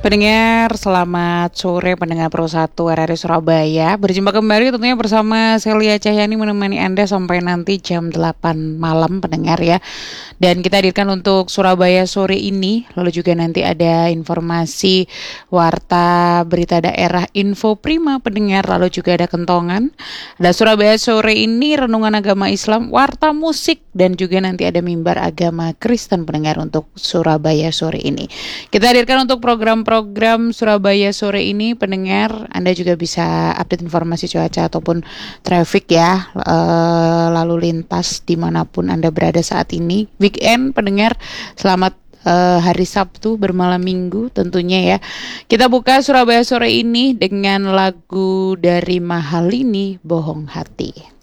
Pendengar, selamat sore pendengar Pro 1 RRI Surabaya. Berjumpa kembali tentunya bersama Celia Cahyani menemani Anda sampai nanti jam 8 malam pendengar ya. Dan kita hadirkan untuk Surabaya sore ini, lalu juga nanti ada informasi warta berita daerah info prima pendengar, lalu juga ada kentongan. Ada Surabaya sore ini renungan agama Islam, warta musik dan juga nanti ada mimbar agama Kristen pendengar untuk Surabaya sore ini. Kita hadirkan untuk program Surabaya sore ini pendengar, Anda juga bisa update informasi cuaca ataupun traffic ya, lalu lintas dimanapun Anda berada saat ini. Weekend pendengar, selamat hari Sabtu bermalam minggu tentunya ya. Kita buka Surabaya sore ini dengan lagu dari Mahalini, Bohong Hati.